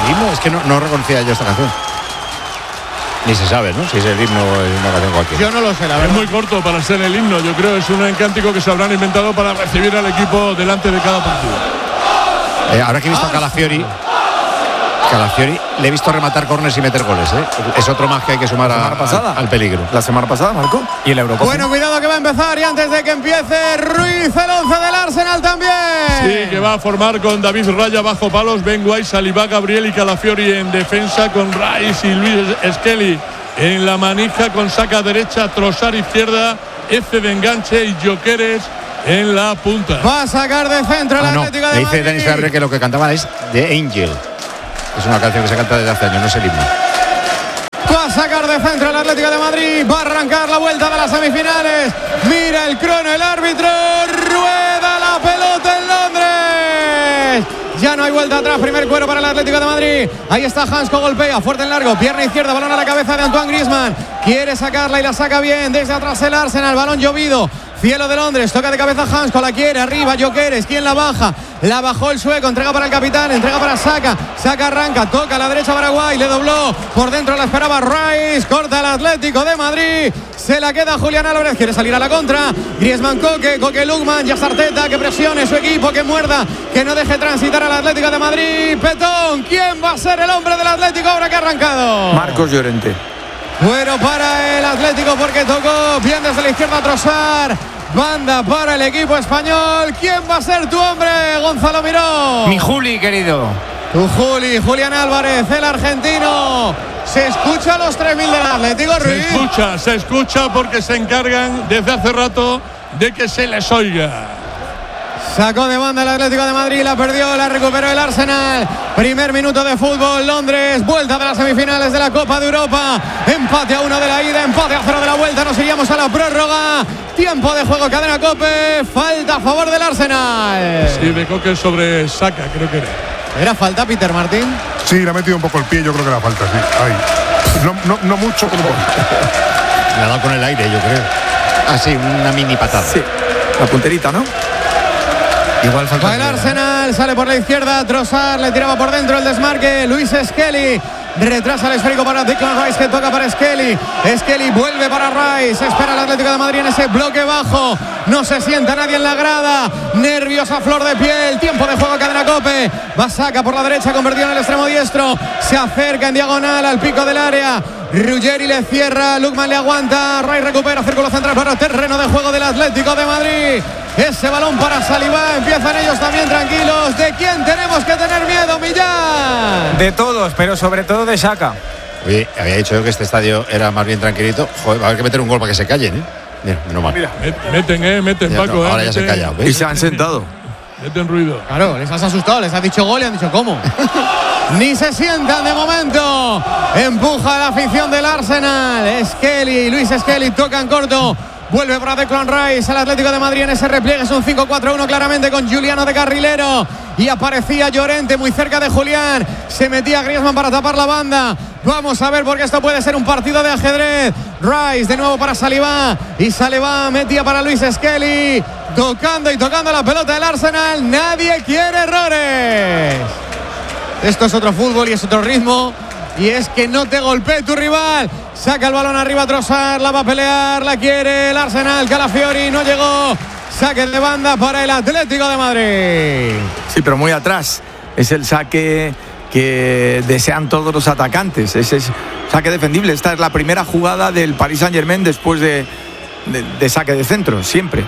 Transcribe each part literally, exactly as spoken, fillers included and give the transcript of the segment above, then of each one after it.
el himno? Es que no, no reconocía yo esta canción. Ni se sabe, ¿no? Si es el himno o es una canción cualquiera. Yo no lo sé, la verdad. Es muy corto para ser el himno, yo creo. Es un cántico que se habrán inventado para recibir al equipo delante de cada partido. Eh, ahora que he visto a Calafiori, Calafiori le he visto rematar córneres y meter goles, ¿eh? Es otro más que hay que sumar a, a, al peligro. La semana pasada, Marco. Y el Eurocopa. Bueno, cuidado que va a empezar y antes de que empiece Ruiz, el once del Arsenal también. Sí, que va a formar con David Raya bajo palos, Ben White, Saliba, Gabriel y Calafiori en defensa, con Rice y Luis Skelly en la manija, con Saka derecha, Trossard izquierda, F de enganche y Gyökeres en la punta. Va a sacar de centro el ah, no. Atlético de Me Madrid. dice Denis Ferrer que lo que cantaban es The Angel. Es una canción que se canta desde hace años, no es el himno. Va a sacar de centro el Atlético de Madrid. Va a arrancar la vuelta de las semifinales. Mira el crono, el árbitro. Rueda la pelota en Londres. Ya no hay vuelta atrás. Primer cuero para el Atlético de Madrid. Ahí está Hansko, golpea. Fuerte en largo. Pierna izquierda. Balón a la cabeza de Antoine Griezmann. Quiere sacarla y la saca bien. Desde atrás el Arsenal. Balón llovido. Cielo de Londres, toca de cabeza Hansko, la quiere, arriba Gyökeres, ¿quién la baja? La bajó el sueco, entrega para el capitán, entrega para Saka, Saka arranca, toca a la derecha Paraguay, le dobló, por dentro la esperaba Rice, corta el Atlético de Madrid, se la queda Julián Álvarez, quiere salir a la contra, Griezmann, Coque, Coque Lukman, ya Arteta, que presione su equipo, que muerda, que no deje transitar al Atlético de Madrid, Petón, ¿quién va a ser el hombre del Atlético ahora que ha arrancado? Marcos Llorente. Bueno para el Atlético porque tocó bien desde la izquierda Trossard. Banda para el equipo español. ¿Quién va a ser tu hombre, Gonzalo Miró? Mi Juli, querido. Tu Juli, Julián Álvarez, el argentino. Se escucha a los tres mil del Atlético, Ruiz. Se escucha, se escucha porque se encargan desde hace rato de que se les oiga. Sacó de banda el Atlético de Madrid, la perdió, la recuperó el Arsenal. Primer minuto de fútbol, Londres, vuelta de las semifinales de la Copa de Europa. Empate a uno de la ida, empate a cero de la vuelta, nos iríamos a la prórroga. Tiempo de juego, cadena COPE, falta a favor del Arsenal. Sí, de Coque sobre Saka, creo que era. ¿Era falta, Peter Martín? Sí, le ha metido un poco el pie, yo creo que era falta, sí. Ahí. No, no, no mucho, pero un poco. Le ha dado con el aire, yo creo. Ah, sí, una mini patada. Sí, la punterita, ¿no? Igual falta el Arsenal, sale por la izquierda, Trossard le tiraba por dentro el desmarque, Luis Skelly retrasa el esférico para Declan Rice, que toca para Skelly, Skelly vuelve para Rice, espera el Atlético de Madrid en ese bloque bajo, no se sienta nadie en la grada, nervios a flor de piel, tiempo de juego, cadena COPE, va Saka por la derecha, convertido en el extremo diestro, se acerca en diagonal al pico del área, Ruggeri le cierra, Lukman le aguanta, Rice recupera, círculo central para terreno de juego del Atlético de Madrid. Ese balón para Saliba, empiezan ellos también tranquilos. ¿De quién tenemos que tener miedo, Millán? De todos, pero sobre todo de Saka. Oye, había dicho yo que este estadio era más bien tranquilito. Joder, va a haber que meter un gol para que se callen, ¿eh? Mira, menos mal. Mira, meten, eh, meten, Ya, Paco. no, ahora eh, ya se han meten. callado, ¿ves? Y se han sentado. Meten ruido. Claro, les has asustado, les has dicho gol y han dicho ¿cómo? Ni se sientan de momento. Empuja la afición del Arsenal. Skelly, Luis Skelly toca en corto. Vuelve para Declan Rice, el Atlético de Madrid en ese repliegue, es un cinco cuatro uno claramente con Juliano de carrilero. Y aparecía Llorente muy cerca de Julián. Se metía Griezmann para tapar la banda. Vamos a ver porque esto puede ser un partido de ajedrez. Rice de nuevo para Saliba. Y Saliba metía para Luis Skelly. Tocando y tocando la pelota del Arsenal. Nadie quiere errores. Esto es otro fútbol y es otro ritmo. Y es que no te golpee tu rival. Saca el balón arriba Trossard, la va a pelear, la quiere el Arsenal. Calafiori no llegó. Saque de banda para el Atlético de Madrid. Sí, pero muy atrás. Es el saque que desean todos los atacantes. Ese es saque defendible. Esta es la primera jugada del Paris Saint-Germain después de, de, de saque de centro, siempre.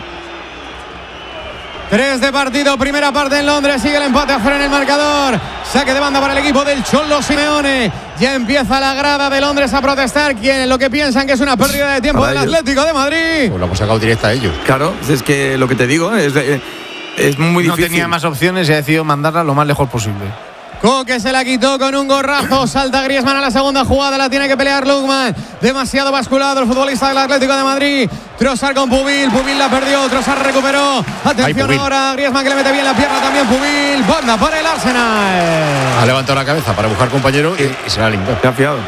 Tres de partido, primera parte en Londres, sigue el empate a cero en el marcador. Saque de banda para el equipo del Cholo Simeone. Ya empieza la grada de Londres a protestar. Quienes lo que piensan que es una pérdida de tiempo para del ellos. Atlético de Madrid. Pues lo hemos sacado directa a ellos. Claro, es que lo que te digo es, es muy No difícil. tenía más opciones y ha decidido mandarla lo más lejos posible. Coque se la quitó con un gorrazo. Salta Griezmann a la segunda jugada. La tiene que pelear Lukman. Demasiado basculado el futbolista del Atlético de Madrid. Trossard con Pubil. Pubil la perdió. Trossard recuperó. Atención Ay, ahora. Griezmann que le mete bien la pierna también. Pubil. Banda para el Arsenal. Ha levantado la cabeza para buscar compañero y, y se la ha limpiado. Se ha fiado.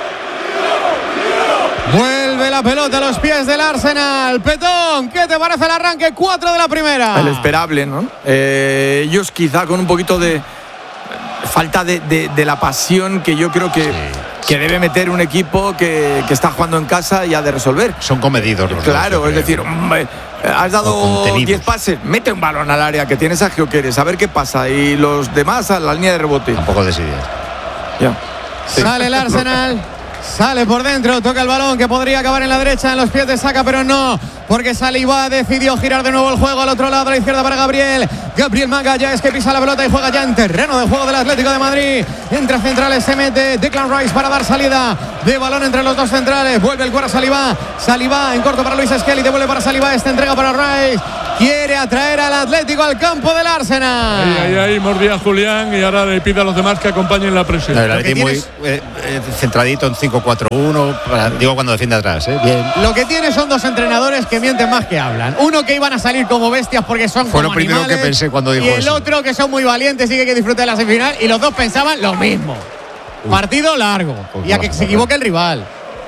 Vuelve la pelota a los pies del Arsenal. Petón, ¿qué te parece el arranque? Cuatro de la primera. El esperable, ¿no? Eh, ellos quizá con un poquito de falta de, de, de la pasión que yo creo que, sí, que sí. debe meter un equipo que, que está jugando en casa y ha de resolver. Son comedidos los Claro, dos, es decir, has dado diez pases, mete un balón al área que tienes a Gyökeres, a ver qué pasa, y los demás a la línea de rebote. Un poco decididos. Ya. Sí. Sale el Arsenal. Sale por dentro, toca el balón que podría acabar en la derecha, en los pies de Saka, pero no, porque Saliba decidió girar de nuevo el juego al otro lado, a la izquierda para Gabriel. Gabriel Magallanes que pisa la pelota y juega ya en terreno de juego del Atlético de Madrid. Entre centrales se mete Declan Rice para dar salida de balón entre los dos centrales. Vuelve el cuero a Saliba. Saliba en corto para Luis Skelly, devuelve para Saliba, esta entrega para Rice. Quiere atraer al Atlético al campo del Arsenal. Ahí, ahí, ahí, mordía Julián y ahora le pide a los demás que acompañen la presión. El Atlético muy eh, eh, centradito en cinco cuatro uno, digo cuando defiende atrás. ¿eh? Bien. Lo que tiene son dos entrenadores que mienten más que hablan. Uno que iban a salir como bestias porque son Fue como lo primero animales, que pensé cuando dijo y el eso. otro que son muy valientes y que hay que disfrutar de la semifinal, y los dos pensaban lo mismo. Uy. Partido largo. Uy, y a que se equivoque el rival.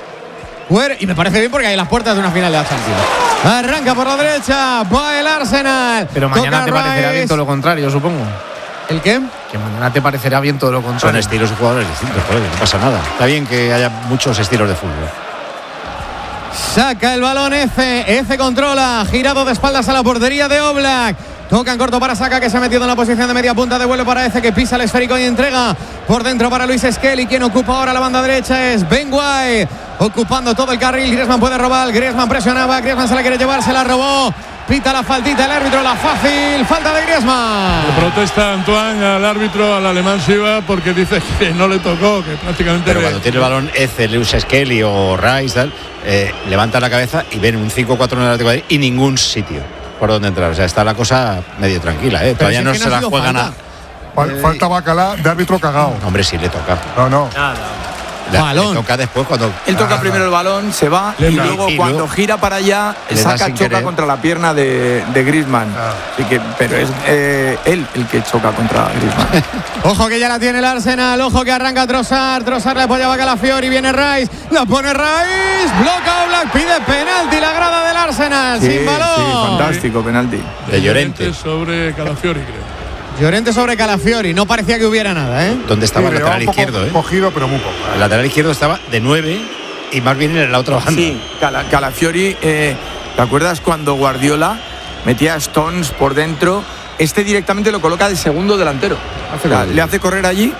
Y me parece bien porque hay las puertas de una final de la Champions. Arranca por la derecha, va el Arsenal. Pero mañana Toca te Rice. parecerá bien todo lo contrario, supongo. ¿El qué? Que mañana te parecerá bien todo lo contrario. Son estilos de jugadores distintos, joder, no pasa nada. Está bien que haya muchos estilos de fútbol. Saca el balón Eze, Eze controla, girado de espaldas a la portería de Oblak. Toca en corto para Saka, que se ha metido en la posición de media punta. Devuelve para Eze, que pisa el esférico y entrega por dentro para Luis Skelly. Quien ocupa ahora la banda derecha es Ben White, ocupando todo el carril. Griezmann puede robar, Griezmann presionaba, Griezmann se la quiere llevar, se la robó. Pita la faltita el árbitro, la fácil, falta de Griezmann. Le protesta Antoine al árbitro, al alemán Silva, porque dice que no le tocó, que prácticamente... Pero le... cuando tiene el balón Eze, Luis Skelly o Rice, tal, eh, levanta la cabeza y ven un cinco cuatro uno de y ningún sitio por donde entrar. O sea, está la cosa medio tranquila, ¿eh? Todavía si no, no se la juegan a... Fal, falta Bacalá de árbitro cagado. Hombre, sí le toca. No, no. Nada. La, balón. Le toca después cuando... Él toca ah, primero el balón, se va y, y luego y cuando luego gira para allá, Saka choca querer. contra la pierna de, de Griezmann. Ah. Así que, pero es eh, él el que choca contra Griezmann. Ojo que ya la tiene el Arsenal, ojo que arranca Trossard, Trossard le apoya a Calafiori, viene Rice, la pone Rice, bloca Oblak, pide penalti, la grada del Arsenal, sí, sin balón. Sí, fantástico, penalti. De Llorente sobre Calafiori, creo. Llorente sobre Calafiori, no parecía que hubiera nada, ¿eh? ¿Dónde estaba sí, el lateral izquierdo? ¿eh? Cogido, pero muy poco. El lateral izquierdo estaba de nueve y más bien en la otra banda. Sí, Cala, Calafiori, eh, ¿te acuerdas cuando Guardiola metía a Stones por dentro? Este directamente lo coloca de segundo delantero. Hace o sea, le hace correr allí.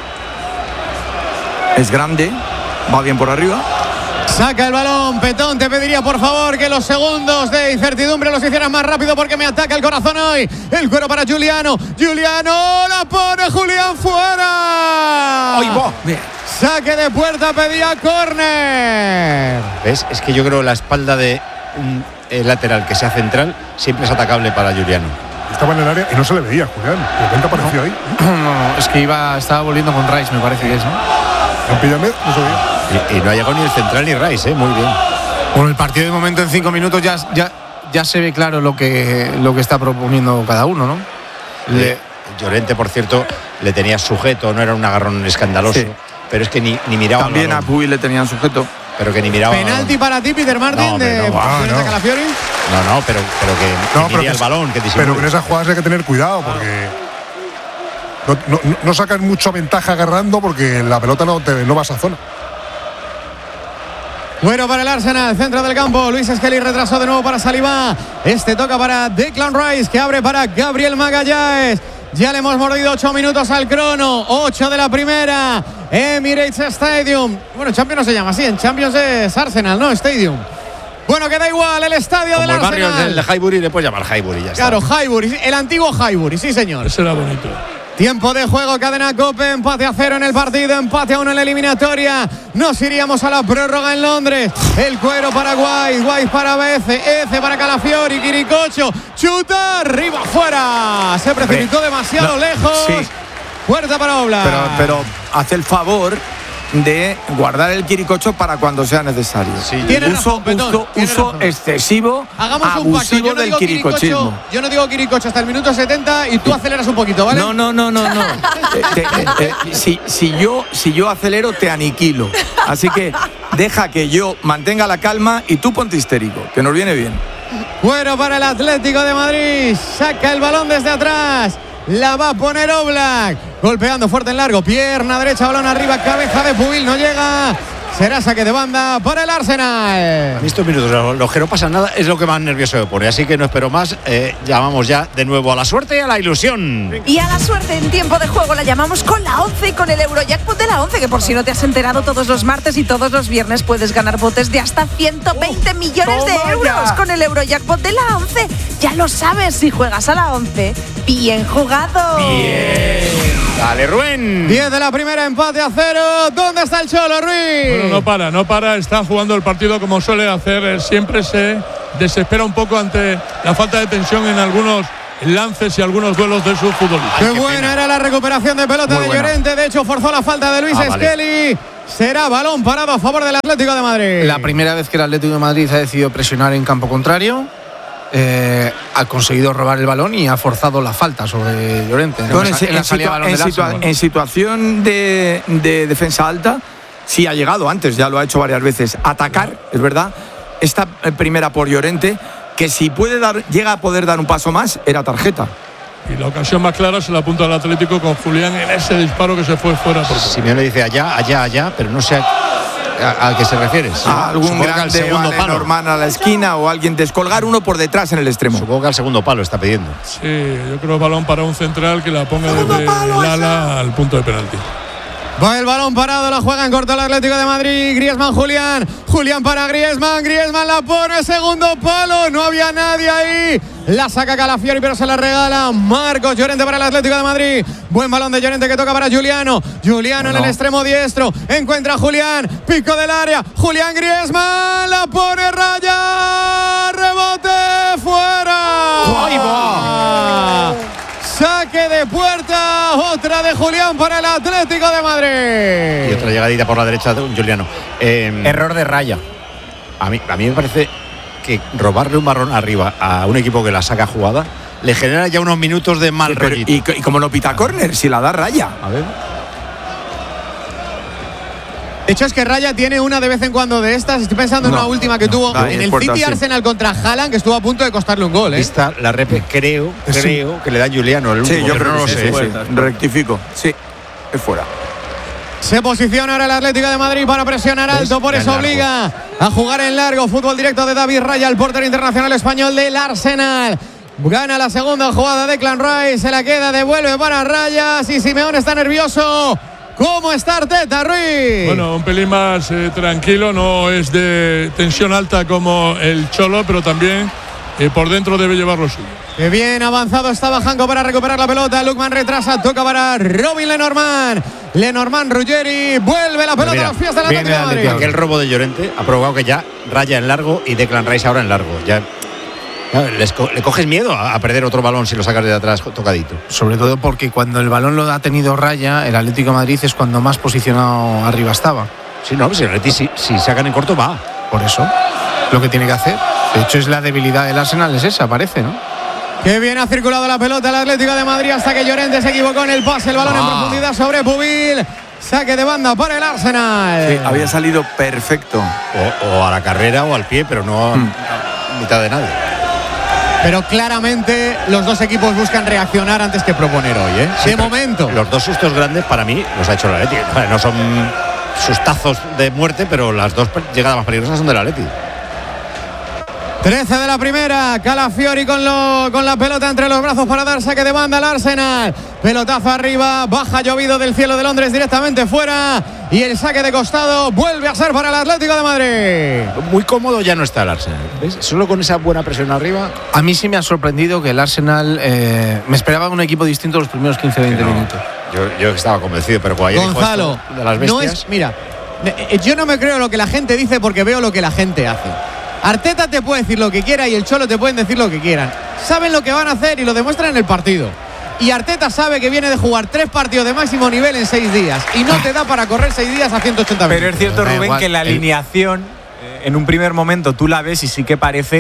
Es grande, va bien por arriba. Saca el balón, Petón, te pediría por favor que los segundos de incertidumbre los hicieras más rápido porque me ataca el corazón hoy. El cuero para Giuliano, Giuliano, la pone Julián fuera. ¡Ay, va! Saque de puerta, pedía córner. ¿Ves? Es que yo creo que la espalda de un eh, lateral que sea central siempre es atacable para Giuliano. Estaba en el área y no se le veía, Julián. De repente apareció no. ahí. No, no, es que iba, estaba volviendo con Rice, me parece que es, ¿no? En Pillamé, no se veía. Y, y no ha llegado ni el central ni Rice, ¿eh? Muy bien. Bueno, el partido de momento en cinco minutos ya, ya, ya se ve claro lo que, lo que está proponiendo cada uno, ¿no? Le, Llorente, por cierto, le tenía sujeto, no era un agarrón escandaloso, sí. Pero es que ni, ni miraba. También a Puy le tenían sujeto. Pero que ni miraba. Penalti para ti, Peter Martin, no, de no, ah, no. Calafiori. No, no, pero, pero que, no, que pero que, el balón, que pero que en esas jugadas hay que tener cuidado porque no, no, no sacan mucha ventaja agarrando porque la pelota no, te, no va a esa zona. Bueno, para el Arsenal, centro del campo, Luis Skelly retrasó de nuevo para Saliba. Este toca para Declan Rice, que abre para Gabriel Magallanes. Ya le hemos mordido ocho minutos al crono, ocho de la primera, Emirates Stadium. Bueno, Champions no se llama así, en Champions es Arsenal, ¿no? Stadium. Bueno, queda igual, el estadio Como del el Arsenal. barrio del de Highbury le puedes llamar Highbury, ya claro, está. Highbury, el antiguo Highbury, sí señor. Ese era bonito. Tiempo de juego, cadena COPE, empate a cero en el partido, empate a uno en la eliminatoria. Nos iríamos a la prórroga en Londres. El cuero para White, White para Eze, Eze para Calafiori, Quiricocho, chuta, arriba, fuera. Se precipitó Hombre, demasiado no, lejos. Sí. Puerta para Oblak. Pero, pero hace el favor de guardar el Quiricocho para cuando sea necesario. Sí, tiene uso, razón, Petón, uso, tiene uso razón. excesivo, Hagamos abusivo un pacto. Yo no del quiricochismo. Yo no digo Quiricocho hasta el minuto setenta y tú aceleras un poquito, ¿vale? No, no, no, no, no. te, te, te, si, si, yo, si yo acelero, te aniquilo. Así que deja que yo mantenga la calma y tú ponte histérico, que nos viene bien. Bueno, para el Atlético de Madrid. Saca el balón desde atrás. La va a poner Oblak. Golpeando fuerte en largo. Pierna derecha, balón arriba. Cabeza de Pubil. No llega. Será saque de banda para el Arsenal. En estos minutos, lo, lo que no pasa nada es lo que más nervioso me pone. Así que no espero más. Eh, llamamos ya de nuevo a la suerte y a la ilusión. Y a la suerte en tiempo de juego la llamamos con la once y con el Eurojackpot de la once, que por si no te has enterado, todos los martes y todos los viernes puedes ganar botes de hasta ciento veinte millones de euros ya. Con el Eurojackpot de la once. Ya lo sabes, si juegas a la once, bien jugado. Bien. Dale, Rubén. diez de la primera, empate a cero. ¿Dónde está el Cholo, Ruiz? Bueno, no para, no para. Está jugando el partido como suele hacer. Siempre se desespera un poco ante la falta de tensión en algunos lances y algunos duelos de sus futbolistas. Qué, qué buena pena. Era la recuperación de pelota Muy de buena. Llorente. De hecho, forzó la falta de Luis ah, Skelly. Vale. Será balón parado a favor del Atlético de Madrid. La primera vez que el Atlético de Madrid ha decidido presionar en campo contrario. Eh, ha conseguido robar el balón y ha forzado la falta sobre Llorente. Bueno, en, en, en, situa en, situa en situación de, de defensa alta, sí ha llegado antes, ya lo ha hecho varias veces. Atacar, es verdad. Esta primera por Llorente, que si puede dar, llega a poder dar un paso más, era tarjeta. Y la ocasión más clara se la apunta al Atlético con Julián en ese disparo que se fue fuera. Por Simeone dice allá, allá, allá, pero no sé a, a qué se refiere. A algún grande segundo vale palo. Normal a la esquina o alguien descolgar uno por detrás en el extremo. Supongo que al segundo palo está pidiendo. Sí, yo creo balón para un central que la ponga desde el ala al punto de penalti. Va el balón parado, la juega en corto el Atlético de Madrid. Griezmann, Julián. Julián para Griezmann. Griezmann la pone, segundo palo. No había nadie ahí. La saca Calafiori, pero se la regala Marcos Llorente para el Atlético de Madrid. Buen balón de Llorente que toca para Juliano. Juliano no. en el extremo diestro. Encuentra a Julián. Pico del área. Julián Griezmann. La pone Raya. Rebote fuera. ¡Ahí va! Saque de puerta, otra de Julián para el Atlético de Madrid. Y otra llegadita por la derecha de Juliano. Eh, Error de Raya. A mí, a mí me parece que robarle un balón arriba a un equipo que la saca jugada le genera ya unos minutos de mal sí, rollito. Y, y como no pita córner, si la da Raya. A ver. De hecho, es que Raya tiene una de vez en cuando de estas. Estoy pensando en no, una última que no, tuvo no, en el City sí. Arsenal contra Haaland, que estuvo a punto de costarle un gol. ¿eh? Esta, la repe, creo, creo sí. que le da Juliano. El último, sí, yo creo no lo sí, sé. Sí, sí. Rectifico. Sí, es fuera. Se posiciona ahora el Atlético de Madrid para presionar alto, por eso obliga a jugar en largo. Fútbol directo de David Raya, el portero internacional español del Arsenal. Gana la segunda jugada de Declan Rice, se la queda, devuelve para Raya. Si Simeone está nervioso, ¿cómo está Arteta, Ruiz? Bueno, un pelín más eh, tranquilo, no es de tensión alta como el Cholo, pero también eh, por dentro debe llevar lo suyo. Qué bien avanzado estaba Janko para recuperar la pelota. Lukman retrasa, toca para Robin Lenormand. Lenormand, Ruggeri, vuelve la pelota mira, a los pies de la Atlético de Madrid. Aquel robo de Llorente ha provocado que ya Raya en largo y Declan Rice ahora en largo. Ya Les co le coges miedo a, a perder otro balón si lo sacas de atrás tocadito. Sobre todo porque cuando el balón lo ha tenido Raya, el Atlético de Madrid es cuando más posicionado arriba estaba. Sí, no, si el Atlético si, si sacan en corto va. Por eso, lo que tiene que hacer. De hecho, es la debilidad del Arsenal, es esa, parece, ¿no? Qué bien ha circulado la pelota el Atlético de Madrid hasta que Llorente se equivocó en el pase. El balón ah. en profundidad sobre Pubil. Saque de banda para el Arsenal. Sí, había salido perfecto. O, o a la carrera o al pie, pero no mm. a mitad de nadie. Pero claramente los dos equipos buscan reaccionar antes que proponer hoy, ¿eh? Sí, de momento. Los dos sustos grandes para mí los ha hecho el Atlético. No son sustazos de muerte, pero las dos llegadas más peligrosas son del Atlético. trece de la primera, Calafiori con, lo, con la pelota entre los brazos para dar saque de banda al Arsenal. Pelotazo arriba, baja llovido del cielo de Londres directamente fuera. Y el saque de costado vuelve a ser para el Atlético de Madrid. Muy cómodo ya no está el Arsenal, ¿ves? Solo con esa buena presión arriba. A mí sí me ha sorprendido que el Arsenal, eh, me esperaba un equipo distinto los primeros quince a veinte no, minutos. Yo, yo estaba convencido, pero cuando ayer Gonzalo, dijo esto de las bestias… No es, mira, yo no me creo lo que la gente dice porque veo lo que la gente hace. Arteta te puede decir lo que quiera y el Cholo te pueden decir lo que quieran. Saben lo que van a hacer y lo demuestran en el partido. Y Arteta sabe que viene de jugar tres partidos de máximo nivel en seis días. Y no te da para correr seis días a ciento ochenta Pero es cierto, Rubén, igual, que la alineación, eh, en un primer momento tú la ves y sí que parece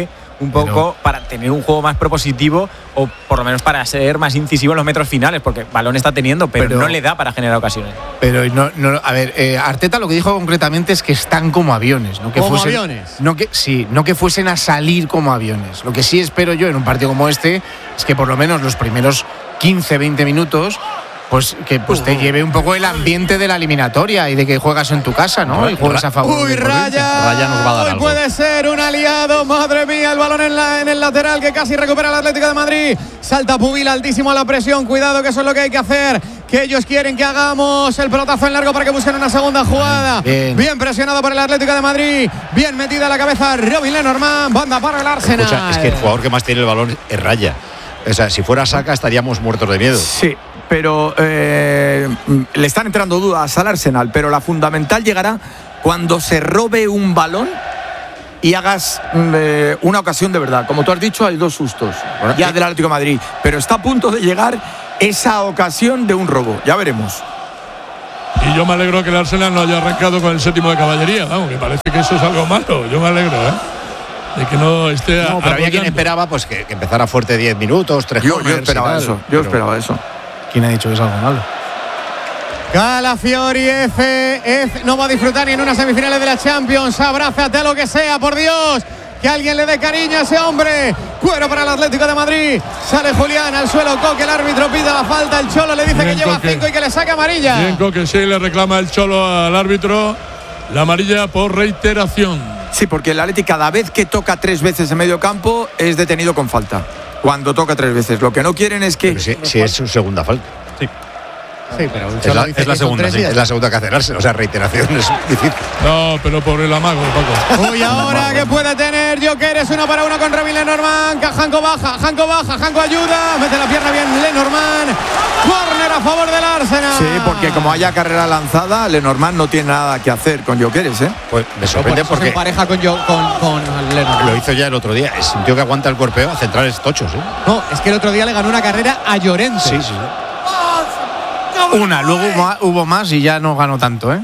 un poco Pero, para tener un juego más propositivo o por lo menos para ser más incisivo en los metros finales, porque balón está teniendo, pero, pero no le da para generar ocasiones. Pero no, no a ver, eh, Arteta lo que dijo concretamente es que están como aviones, ¿no? Que ¿Como fuesen, aviones? No que, sí, no que fuesen a salir como aviones. Lo que sí espero yo en un partido como este es que por lo menos los primeros quince, veinte minutos pues que pues te lleve un poco el ambiente de la eliminatoria y de que juegas en tu casa, ¿no? Y juegas a favor. Uy, Raya. Raya nos va a dar Hoy algo. puede ser un aliado. Madre mía, el balón en, la, en el lateral que casi recupera el Atlético de Madrid. Salta Pubil altísimo a la presión. Cuidado, que eso es lo que hay que hacer. Que ellos quieren que hagamos el pelotazo en largo para que busquen una segunda jugada. Bien, Bien presionado por el Atlético de Madrid. Bien metida la cabeza Robin Lenormand. Banda para el Arsenal. Escucha, es que el jugador que más tiene el balón es Raya. O sea, si fuera Saka estaríamos muertos de miedo. Sí, pero eh, le están entrando dudas al Arsenal, pero la fundamental llegará cuando se robe un balón y hagas eh, una ocasión de verdad. Como tú has dicho, hay dos sustos bueno, ya del Atlético de Madrid, pero está a punto de llegar esa ocasión de un robo. Ya veremos. Y yo me alegro que el Arsenal no haya arrancado con el séptimo de caballería. Vamos, que parece que eso es algo malo. Yo me alegro, ¿eh? De que no esté. No, pero había quien esperaba pues que, que empezara fuerte diez minutos, tres Yo, yo esperaba eso. Yo pero... esperaba eso. ¿Quién ha dicho que es algo malo? Calafiori F, F no va a disfrutar ni en unas semifinales de la Champions. Abrázate a lo que sea, por Dios. Que alguien le dé cariño a ese hombre. Cuero para el Atlético de Madrid. Sale Julián al suelo. Coque, el árbitro pide la falta. El Cholo le dice Bien, que lleva Coque. cinco y que le saca amarilla. Bien, Coque, sí, le reclama el Cholo al árbitro la amarilla por reiteración. Sí, porque el Atleti cada vez que toca tres veces en medio campo es detenido con falta. Cuando toca tres veces. Lo que no quieren es que… Si, si es su segunda falta. Sí. Sí, pero es la, es la segunda, sí, es la segunda que hace, o sea, reiteración es difícil. No, pero por el amago, Paco. Uy, ahora que puede tener Gyökeres uno para uno con Robin Lenormand. Janko baja, Janko baja, Janko ayuda, mete la pierna bien Lenormand. Córner a favor del Arsenal. Sí, porque como haya carrera lanzada, Lenormand no tiene nada que hacer con Gyökeres, ¿eh? Pues me sorprende porque se pareja con, yo, con, con Lenormand. Lo hizo ya el otro día. Es un tío que aguanta el cuerpeo a centrales tochos, ¿eh? No, es que el otro día le ganó una carrera a Llorente. Sí, sí, sí. Una, luego hubo, hubo más y ya no ganó tanto, ¿eh?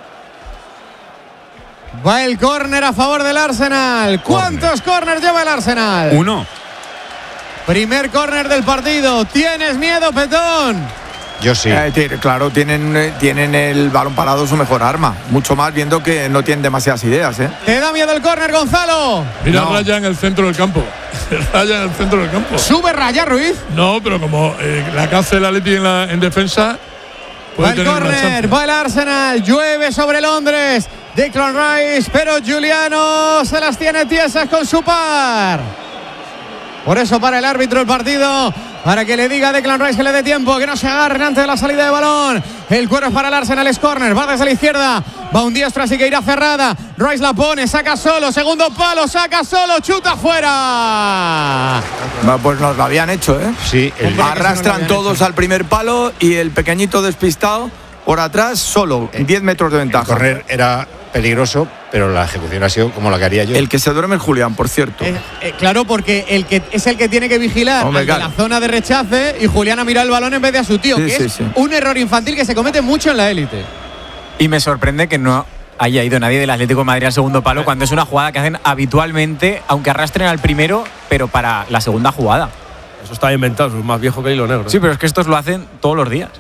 Va el córner a favor del Arsenal. ¿Cuántos córners lleva el Arsenal? Uno. Primer córner del partido. ¿Tienes miedo, Petón? Yo sí. Eh, claro, tienen, tienen el balón parado su mejor arma. Mucho más viendo que no tienen demasiadas ideas, ¿eh? ¿Te da miedo el córner, Gonzalo? Mira, no. Raya en el centro del campo. Raya en el centro del campo. ¿Sube Raya, Ruiz? No, pero como eh, la que hace el Atleti en, la, en defensa… Va el córner, va el Arsenal, llueve sobre Londres. Declan Rice, pero Giuliano se las tiene tiesas con su par. Por eso para el árbitro el partido, para que le diga a Declan Rice que le dé tiempo, que no se agarren antes de la salida de balón. El cuero es para el Arsenal, es córner, va desde la izquierda, va un diestro, así que irá cerrada. Rice la pone, saca solo, segundo palo, saca solo, chuta fuera. Pues nos lo habían hecho, ¿eh? Sí. El... Arrastran no todos hecho. Al primer palo y el pequeñito despistado por atrás solo, diez metros de ventaja. El correr era peligroso, pero la ejecución ha sido como la que haría yo. El que se duerme es Julián, por cierto. Eh, eh, claro, porque el que es el que tiene que vigilar Hombre, la zona de rechace y Julián ha mirado el balón en vez de a su tío, sí, que sí, es sí. un error infantil que se comete mucho en la élite. Y me sorprende que no haya ido nadie del Atlético de Madrid al segundo palo cuando es una jugada que hacen habitualmente, aunque arrastren al primero, pero para la segunda jugada. Eso está inventado, es más viejo que el hilo negro. Sí, pero es que estos lo hacen todos los días.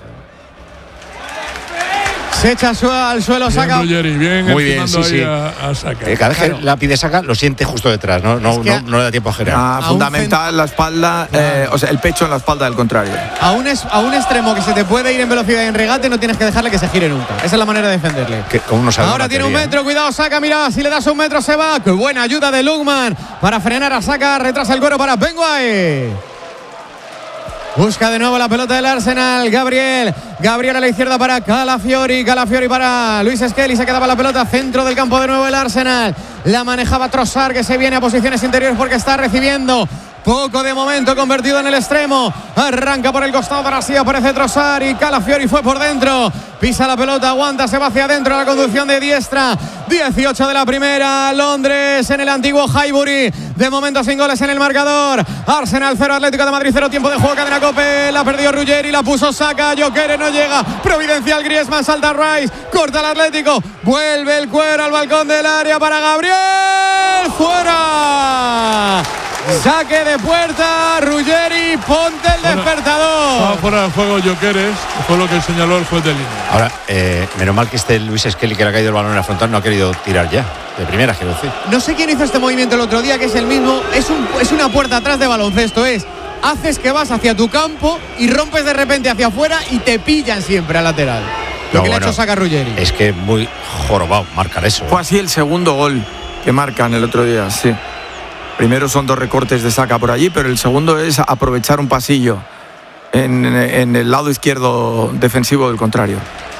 Se echa al suelo, saca. Bien, Ruggeri, bien, muy bien, sí, sí. A, a Saka. Eh, cada vez claro. que la pide Saka, lo siente justo detrás, no, no, es que no, no le da tiempo a girar. Ah, a fundamental cent... la espalda, eh, o sea, el pecho en la espalda del contrario. A un, es, a un extremo que se te puede ir en velocidad y en regate, no tienes que dejarle que se gire nunca. Esa es la manera de defenderle. Que, como no sabe Ahora tiene un metro, cuidado, Saka, mira, si le das un metro se va. Qué buena ayuda de Lukman para frenar a Saka, retrasa el cuero para Benguay. Busca de nuevo la pelota del Arsenal. Gabriel. Gabriel a la izquierda para Calafiori. Calafiori para Luis Skelly. Se quedaba la pelota. Centro del campo de nuevo el Arsenal. La manejaba Trossard, que se viene a posiciones interiores porque está recibiendo poco de momento, convertido en el extremo. Arranca por el costado, ahora sí aparece Trossard y Calafiori fue por dentro. Pisa la pelota, aguanta, se va hacia adentro. La conducción de diestra. dieciocho de la primera. Londres en el antiguo Highbury. De momento sin goles en el marcador. Arsenal cero, Atlético de Madrid cero. Tiempo de juego, cadena Cope. La perdió Ruggeri, la puso Saka. Gyökeres no llega. Providencial Griezmann, salta Rice. Corta el Atlético. Vuelve el cuero al balcón del área para Gabriel. ¡Fuera! Saque de puerta, Ruggeri, ponte el Bueno, despertador. Estaba fuera de juego Gyökeres, que fue lo que señaló el juez de línea. Ahora, eh, menos mal que este Luis Skelly, que le ha caído el balón en la frontal, no ha querido tirar ya. De primera, quiero decir. No sé quién hizo este movimiento el otro día, que es el mismo. Es, un, es una puerta atrás de baloncesto. Es, haces que vas hacia tu campo y rompes de repente hacia afuera y te pillan siempre al lateral. Lo No, que bueno, le ha hecho Saka Ruggeri. Es que muy jorobado marcar eso. Fue así el segundo gol que marcan el otro día, sí. Primero son dos recortes de Saka por allí, pero el segundo es aprovechar un pasillo en, en el lado izquierdo defensivo del contrario.